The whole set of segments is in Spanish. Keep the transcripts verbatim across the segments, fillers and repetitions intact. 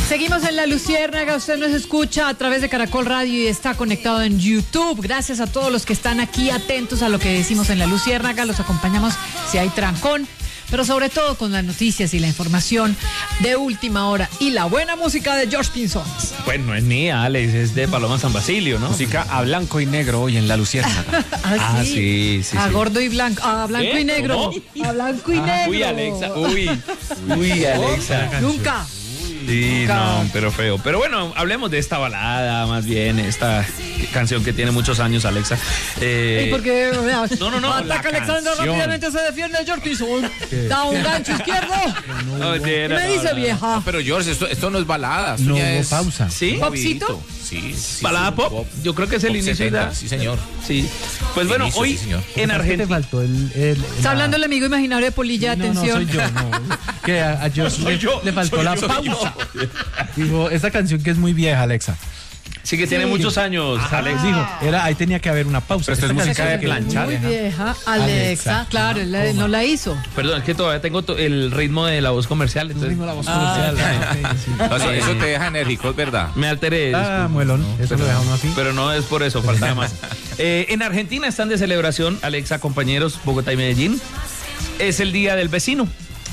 Seguimos en La Luciérnaga, usted nos escucha a través de Caracol Radio y está conectado en YouTube. Gracias a todos los que están aquí atentos a lo que decimos en La Luciérnaga, los acompañamos si hay trancón, pero sobre todo con las noticias y la información de última hora y la buena música de George Pinzón. Pues no es mía, Alex, es de Paloma San Basilio, ¿no? Música a blanco y negro hoy en La Luciérnaga. ¿Ah, Ah, sí? sí, sí, A sí. gordo y blanco, a blanco ¿Eh? y negro. ¿Cómo? A blanco y negro. Uy, Alexa, uy, uy, Alexa. Nunca. Sí, no, pero feo. Pero bueno, hablemos de esta balada, más bien, esta canción que tiene muchos años, Alexa. Eh, ¿Y por qué? No, no, no, Ataca la Alexander, canción. rápidamente se defiende George Pinzón. Da un gancho izquierdo. no, Y era, me no, dice no. vieja. Pero George, esto, esto no es balada. Esto No ya hubo es pausa. ¿Sí? ¿Popcito? Sí, sí, ¿Balada sí, pop? Yo creo que es el Pop inicio setenta, de... sí, señor. Sí. Pues bueno, Inicio, hoy sí, señor. en ¿Qué te Argentina... faltó? El, el, Está hablando el amigo imaginario de Polilla, no, no, atención. soy yo, no. Que a, a George Soy le, yo, le faltó soy la yo, soy pausa. Digo, esta canción que es muy vieja, Alexa. Sí que tiene muchos años, Alex. Dijo, era, ahí tenía que haber una pausa. Pero esto es Esta música canción de que es planchar. Muy vieja. vieja, Alexa, Alexa. claro, él la- no la hizo. Perdón, es que todavía tengo to- el ritmo de la voz comercial, entonces Tengo la voz comercial. ah, sí, sí. No, eso, eso te deja enérgico, es verdad. me alteré. Ah, disculpe. muelón. Eso lo deja uno así. Pero no es por eso, falta más. Eh, en Argentina están de celebración, Alexa, compañeros, Bogotá y Medellín. Es el Día del Vecino.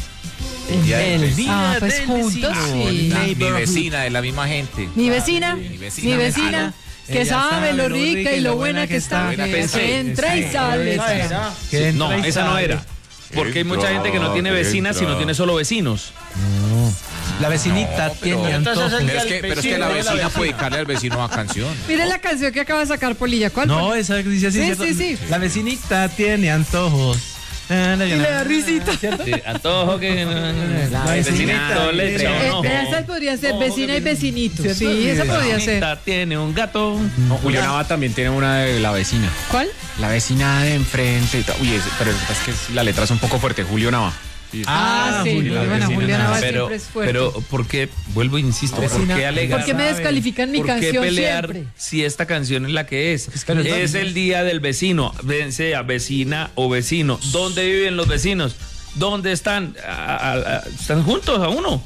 día del El vecino. Ah, pues juntos, sí. Mi vecina, de la misma gente. Mi vecina, Mi mi vecina. vecina, que Ella sabe lo rica y lo buena que está. buena que Que está. entra y sale. Que entra No, y esa no sale. era. Porque hay mucha gente que no tiene vecinas, sino tiene solo vecinos. La vecinita No, pero- tiene antojos. Pero es, que, pero es que la vecina puede dedicarle al vecino una canción. Mire la canción que acaba de sacar Polilla, ¿cuál? No, fue? esa que dice así. Sí, ¿cierto? sí, sí. La vecinita tiene antojos. Y le da risita. ¿Cierto? Sí, antojo que La vecinito le echa un Eh, ojo. esa podría ser vecina y vecinito. ¿Cierto? Sí, esa La podría ser. Vecinita tiene un gato. No, Julián Nava también tiene una de la vecina. ¿Cuál? La vecina de enfrente. Uy, es- pero es que es- la letra es un poco fuerte. Julio Nava. Ah, sí, Julia, muy buena, vecina. Juliana Nava Pero, siempre es fuerte. pero, ¿por qué? Vuelvo e insisto, ¿por Vecina, qué alegar? ¿Por qué me sabe. descalifican mi ¿Por qué canción pelear siempre? si esta canción es la que es? Es que no Es, es la- el día del vecino, bien sea vecina o vecino. ¿Dónde viven los vecinos? ¿Dónde están? A- a- a- ¿Están juntos a uno?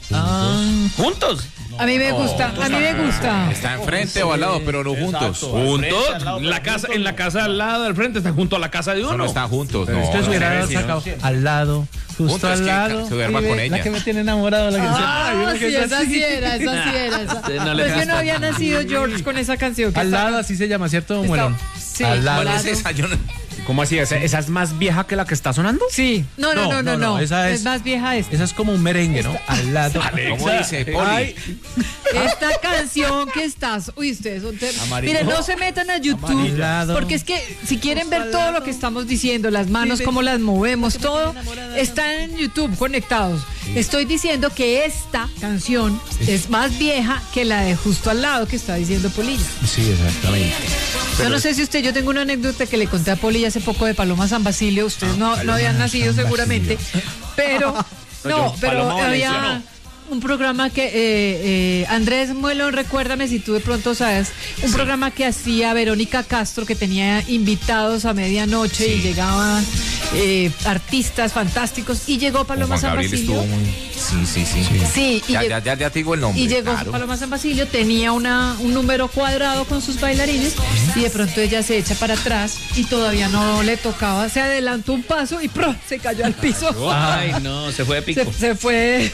¿Juntos? A mí me gusta, a mí me gusta. Está enfrente o al lado, pero no juntos. ¿Juntos? La casa, en la casa al lado del frente, están junto a la casa de No, uno. no están juntos. Pero No, es que se no, hubiera no, sacado al lado, justo Juntos, al que lado. se duerma y ve- con ella. La que me tiene enamorado, la que Ah, Ay, una sí, que es esa así. sí era, esa sí era. Esa. Usted no Pero le es que gusta. no había nacido George con esa canción. que Al está- lado, así se llama, ¿cierto, está- Muelón? Sí, Al lado. ¿Cuál al es lado. esa? Yo no- ¿Cómo así? ¿Esa, esa es más vieja que la que está sonando? Sí, no, no, no, no, no. esa es... es- más vieja esta. Esa es como un merengue, ¿no? Al lado. ¿Cómo dice, Poli? Ay, Esta canción que estás, uy, ustedes son ter- Amarillo. Miren, no se metan a YouTube, Amarillado. porque es que si quieren ver todo lo que estamos diciendo, las manos, cómo las movemos, todo, están en YouTube conectados. Estoy diciendo que esta canción es más vieja que la de justo al lado que está diciendo Polilla. Sí, exactamente. Yo no sé si usted, yo tengo una anécdota que le conté a Polilla hace poco de Paloma San Basilio, ustedes no, no habían nacido San seguramente, pero no, yo, pero Paloma había Valenciano. un programa que, eh, eh, Andrés Muelón, recuérdame si tú de pronto sabes, un programa que hacía Verónica Castro, que tenía invitados a medianoche y llegaban eh, artistas fantásticos, y llegó Paloma Juan San Gabriel Basilio. estuvo muy... Sí, sí, sí. Sí, y Ya, llegó- ya, ya, ya te digo el nombre. y llegó claro. Paloma San Basilio, tenía una, un número cuadrado con sus bailarines y de pronto ella se echa para atrás y todavía no le tocaba, se adelantó un paso y ¡pro! Se cayó al piso. Ay, no, se fue de pico. Se, se fue.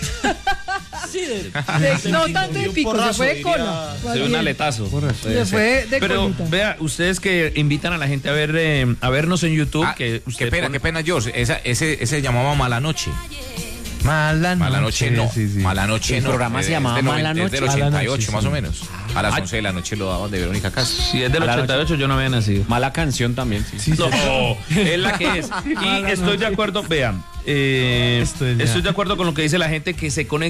De- no tanto de pico, se fue de cola. Se dio un aletazo. Se fue de Pero colita. vea, ustedes que invitan a la gente a ver eh, a vernos en YouTube, Ah, que usted qué pena, pone- qué pena, George. Esa, ese, ese se llamaba Mala Noche. Mala noche. Mala Noche no. Sí, sí. Mala Noche El no. programa Es se de- llamaba es del Mala noventa, es del Noche. ochenta y ocho, Mala Noche, más sí. o menos. A las once de la noche lo daban de Verónica Castro. Si es del A la ochenta y ocho, yo no había nacido. Mala canción también, sí. Sí, sí. No, es la que es. Y estoy de acuerdo, vean, eh, Esto es ya. estoy de acuerdo con lo que dice la gente que se conecta